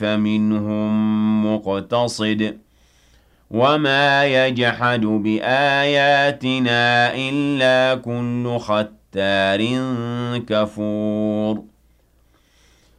فمنهم مقتصد وما يجحد بآياتنا إلا كل ختار كفور